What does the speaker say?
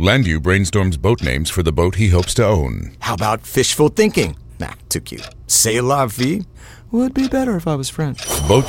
Landu brainstorms boat names for the boat he hopes to own. How about fishful thinking? Nah, too cute. C'est la vie would be better if I was French. Boat